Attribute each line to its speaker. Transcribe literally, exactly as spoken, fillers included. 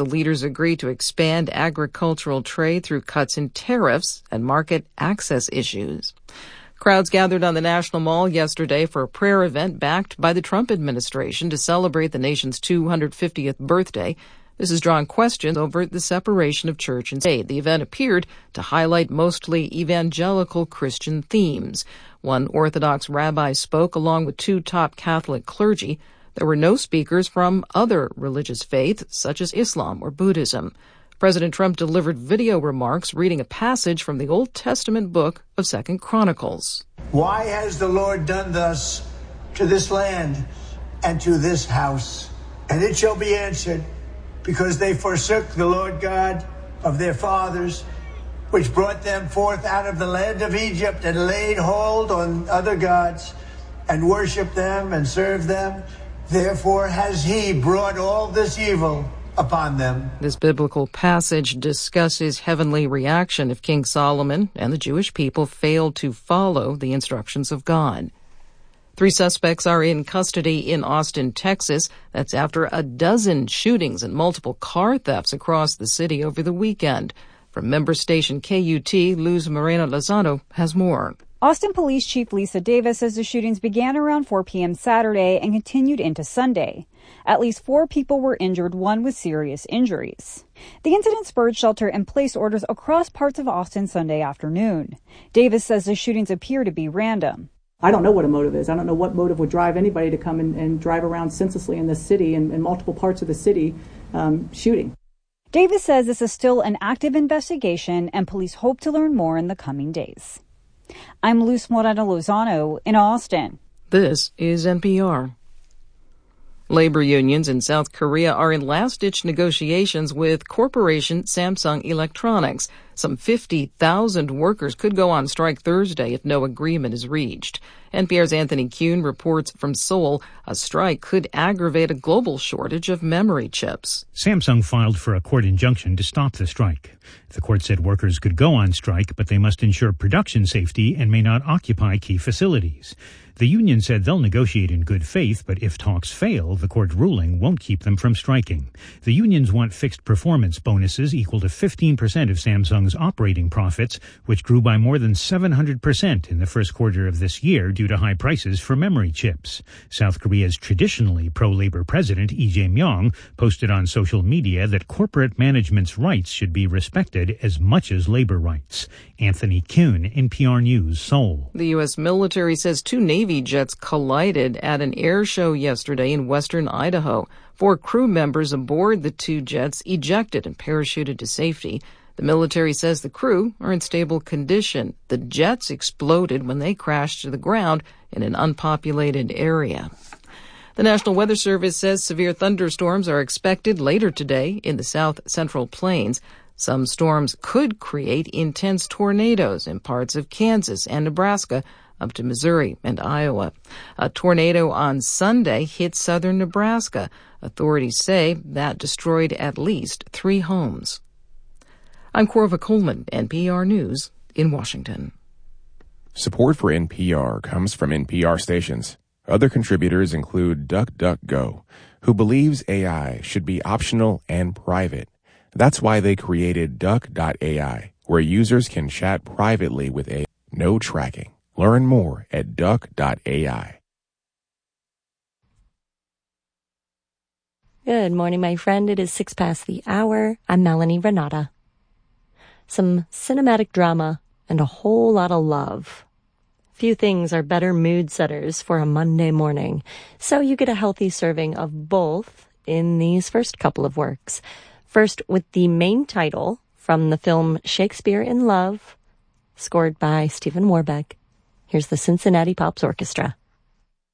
Speaker 1: the leaders agree to expand agricultural trade through cuts in tariffs and market access issues. Crowds gathered on the National Mall yesterday for a prayer event backed by the Trump administration to celebrate the nation's two hundred fiftieth birthday. This has drawn questions over the separation of church and state. The event appeared to highlight mostly evangelical Christian themes. One Orthodox rabbi spoke along with two top Catholic clergy. There were no speakers from other religious faiths, such as Islam or Buddhism. President Trump delivered video remarks reading a passage from the Old Testament book of Second Chronicles.
Speaker 2: Why has the Lord done thus to this land and to this house? And it shall be answered, because they forsook the Lord God of their fathers, which brought them forth out of the land of Egypt, and laid hold on other gods, and worshipped them and served them. Therefore has he brought all this evil upon them.
Speaker 1: This biblical passage discusses heavenly reaction if King Solomon and the Jewish people failed to follow the instructions of God. Three suspects are in custody in Austin, Texas. That's after a dozen shootings and multiple car thefts across the city over the weekend. From member station K U T, Luz Moreno Lozano has more.
Speaker 3: Austin Police Chief Lisa Davis says the shootings began around four p.m. Saturday and continued into Sunday. At least four people were injured, one with serious injuries. The incident spurred shelter-in-place orders across parts of Austin Sunday afternoon. Davis says the shootings appear to be random.
Speaker 4: I don't know what a motive is. I don't know what motive would drive anybody to come and, and drive around senselessly in this city and in multiple parts of the city um, shooting.
Speaker 3: Davis says this is still an active investigation and police hope to learn more in the coming days. I'm Luz Moreno Lozano in Austin.
Speaker 1: This is N P R. Labor unions in South Korea are in last-ditch negotiations with corporation Samsung Electronics. Some fifty thousand workers could go on strike Thursday if no agreement is reached. N P R's Anthony Kuhn reports from Seoul a strike could aggravate a global shortage of memory chips.
Speaker 5: Samsung filed for a court injunction to stop the strike. The court said workers could go on strike, but they must ensure production safety and may not occupy key facilities. The union said they'll negotiate in good faith, but if talks fail, the court ruling won't keep them from striking. The unions want fixed performance bonuses equal to fifteen percent of Samsung's operating profits, which grew by more than seven hundred percent in the first quarter of this year due to high prices for memory chips. South Korea's traditionally pro-labor president, Lee Jae-myung, posted on social media that corporate management's rights should be respected as much as labor rights. Anthony Kuhn, N P R News, Seoul.
Speaker 1: The U S military says two Navy jets collided at an air show yesterday in western Idaho. Four crew members aboard the two jets ejected and parachuted to safety. The military says the crew are in stable condition. The jets exploded when they crashed to the ground in an unpopulated area. The National Weather Service says severe thunderstorms are expected later today in the south central plains. Some storms could create intense tornadoes in parts of Kansas and Nebraska up to Missouri and Iowa. A tornado on Sunday hit southern Nebraska. Authorities say that destroyed at least three homes. I'm Corva Coleman, N P R News in Washington.
Speaker 6: Support for N P R comes from N P R stations. Other contributors include DuckDuckGo, who believes A I should be optional and private. That's why they created Duck dot A I, where users can chat privately with A I. No tracking. Learn more at Duck dot A I.
Speaker 7: Good morning, my friend. It is six past the hour. I'm Melanie Renata. Some cinematic drama and a whole lot of love. Few things are better mood setters for a Monday morning, so you get a healthy serving of both in these first couple of works. First, with the main title from the film Shakespeare in Love, scored by Stephen Warbeck. Here's the Cincinnati Pops Orchestra.